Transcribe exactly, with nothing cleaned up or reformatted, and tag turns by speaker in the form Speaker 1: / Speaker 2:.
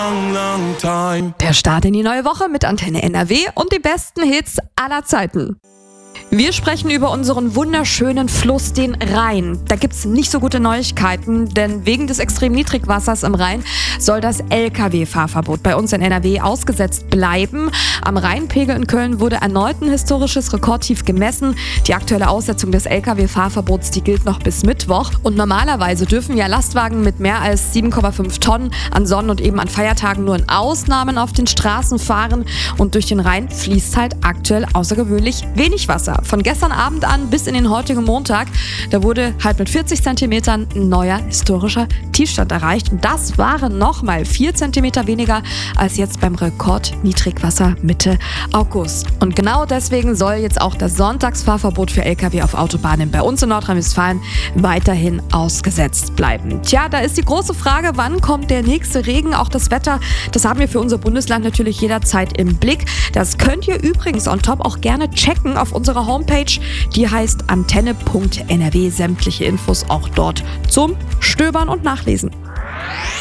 Speaker 1: long, long time.
Speaker 2: Der Start in die neue Woche mit Antenne N R W und die besten Hits aller Zeiten. Wir sprechen über unseren wunderschönen Fluss, den Rhein. Da gibt's nicht so gute Neuigkeiten, denn wegen des extremen Niedrigwassers im Rhein soll das L K W-Fahrverbot bei uns in N R W ausgesetzt bleiben. Am Rheinpegel in Köln wurde erneut ein historisches Rekordtief gemessen. Die aktuelle Aussetzung des L K W-Fahrverbots, die gilt noch bis Mittwoch. Und normalerweise dürfen ja Lastwagen mit mehr als sieben Komma fünf Tonnen an Sonn- und eben an Feiertagen nur in Ausnahmen auf den Straßen fahren. Und durch den Rhein fließt halt aktuell außergewöhnlich wenig Wasser. Von gestern Abend an bis in den heutigen Montag, da wurde halt mit vierzig Zentimetern ein neuer historischer Tiefstand erreicht. Und das waren nochmal vier Zentimeter weniger als jetzt beim Rekordniedrigwasser Mitte August. Und genau deswegen soll jetzt auch das Sonntagsfahrverbot für L K W auf Autobahnen bei uns in Nordrhein-Westfalen weiterhin ausgesetzt bleiben. Tja, da ist die große Frage, wann kommt der nächste Regen? Auch das Wetter, das haben wir für unser Bundesland natürlich jederzeit im Blick. Das könnt ihr übrigens on top auch gerne checken auf unserer Homepage. Die heißt antenne punkt n r w. Sämtliche Infos auch dort zum Stöbern und Nachlesen.